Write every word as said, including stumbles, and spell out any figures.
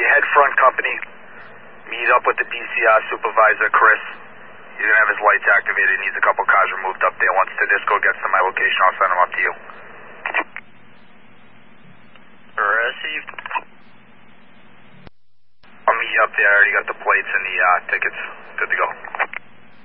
head front company, meet up with the D C R supervisor, Chris. He's going to have his lights activated. He needs a couple cars removed up there. Once Tedisco gets to my location, I'll send them up to you. Received. I'll meet you up there. I already got the plates and the uh, tickets. Good to go.